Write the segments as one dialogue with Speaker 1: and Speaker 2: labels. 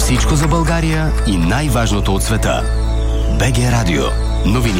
Speaker 1: Всичко за България и най-важното от света. БГ Радио. Новини.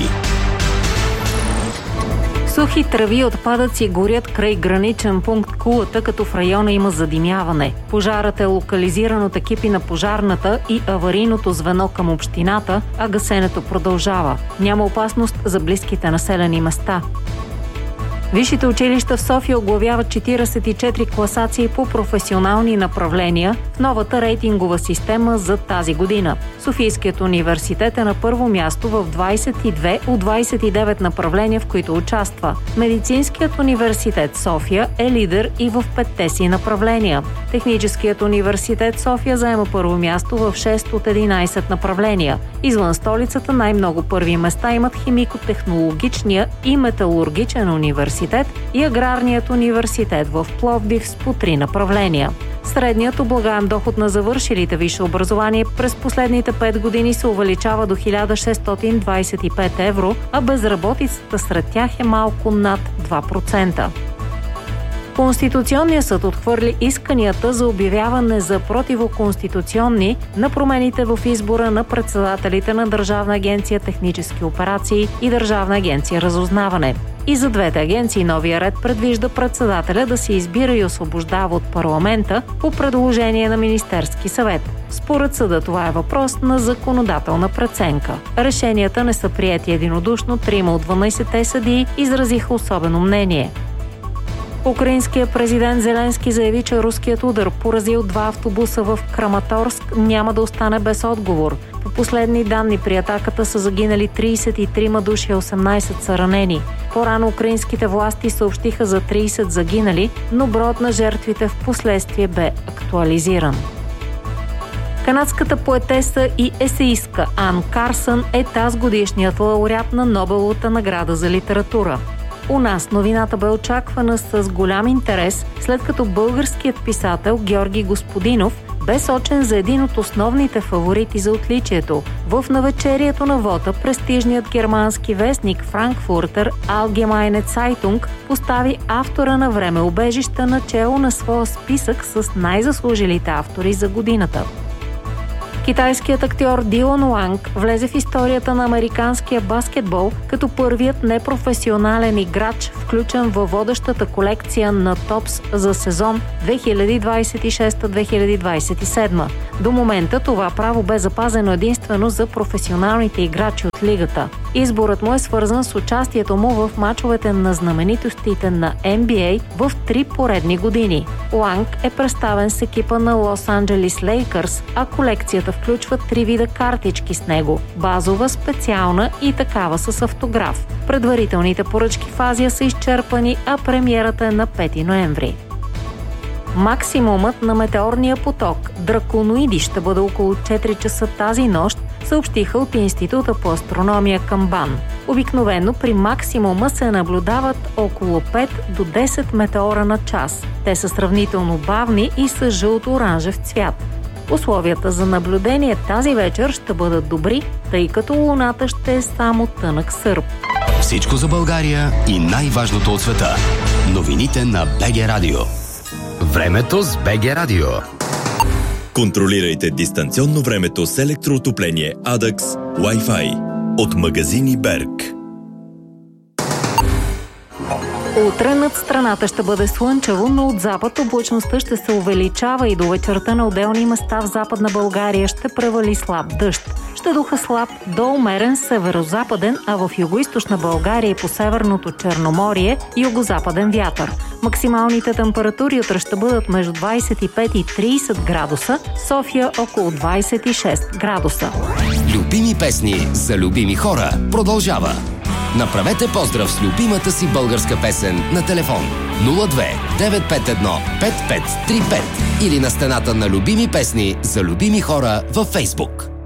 Speaker 2: Сухи тръви и отпадъци горят край граничен пункт Кулата, като в района има задимяване. Пожарът е локализиран от екипи на пожарната и аварийното звено към общината, а гасенето продължава. Няма опасност за близките населени места. Висшите училища в София оглавяват 44 класации по професионални направления в новата рейтингова система за тази година. Софийският университет е на първо място в 22 от 29 направления, в които участва. Медицинският университет София е лидер и в 5-те си направления. Техническият университет София заема първо място в 6 от 11 направления. Извън столицата най-много първи места имат химико-технологичния и металургичен университет и Аграрният университет в Пловдив с по 3 направления. Средният облагаем доход на завършилите висше образование през последните 5 години се увеличава до 1625 евро, а безработицата сред тях е малко над 2%. Конституционният съд отхвърли исканията за обявяване за противоконституционни на промените в избора на председателите на Държавна агенция технически операции и Държавна агенция разузнаване. И за двете агенции новия ред предвижда председателя да се избира и освобождава от парламента по предложение на Министерски съвет. Според съда това е въпрос на законодателна преценка. Решенията не са приети единодушно, 3 от 12-те съдии изразиха особено мнение. Украинският президент Зеленски заяви, че руският удар, поразил 2 автобуса в Краматорск, няма да остане без отговор. По последни данни при атаката са загинали 33 души, 18 са ранени. По-рано украинските власти съобщиха за 30 загинали, но броят на жертвите в последствие бе актуализиран. Канадската поетеса и есеистка Ан Карсън е тазгодишният лауреат на Нобеловата награда за литература. У нас новината бе очаквана с голям интерес, след като българският писател Георги Господинов бе сочен за един от основните фаворити за отличието. В навечерието на вота престижният германски вестник Frankfurter Allgemeine Zeitung постави автора на Времеубежища начело на своя списък с най-заслужилите автори за годината. Китайският актьор Дилан Уанг влезе в историята на американския баскетбол като първият непрофесионален играч, включен във водещата колекция на ТОПС за сезон 2026-2027. До момента това право бе запазено единствено за професионалните играчи от лигата. Изборът му е свързан с участието му в мачовете на знаменитостите на NBA в 3 поредни години. Уанг е представен с екипа на Лос Анджелис Лейкърс, а колекцията включва 3 вида картички с него – базова, специална и такава с автограф. Предварителните поръчки в Азия са изчерпани, а премиерата е на 5 ноември. Максимумът на метеорния поток Драконоиди ще бъде около 4 часа тази нощ, съобщиха от Института по астрономия към БАН. Обикновено при максимума се наблюдават около 5 до 10 метеора на час. Те са сравнително бавни и са жълто-оранжев цвят. Условията за наблюдение тази вечер ще бъдат добри, тъй като луната ще е само тънък сърп.
Speaker 1: Всичко за България и най-важното от света. Новините на БГ Радио. Времето с БГ Радио.
Speaker 3: Контролирайте дистанционно времето с електроотопление Adax Wi-Fi от магазини Берг.
Speaker 2: Утре над страната ще бъде слънчево, но от запад облачността ще се увеличава и до вечерта на отделни места в Западна България ще превали слаб дъжд. Ще духа слаб до умерен северозападен, а в югоизточна България и по северното Черноморие югозападен вятър. Максималните температури утре ще бъдат между 25 и 30 градуса, София около 26 градуса.
Speaker 1: Любими песни за любими хора продължава. Направете поздрав с любимата си българска песен на телефон 02 951 5535 или на стената на любими песни за любими хора във Фейсбук.